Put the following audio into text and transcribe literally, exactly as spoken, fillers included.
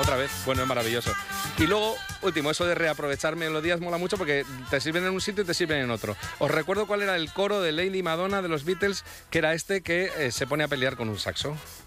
otra vez. Bueno, es maravilloso. Y luego, último, eso de reaprovechar melodías mola mucho porque te sirven en un sitio y te sirven en otro. Os recuerdo cuál era el coro de Lady Madonna de los Beatles, que era este que eh, se pone a pelear con un saxo.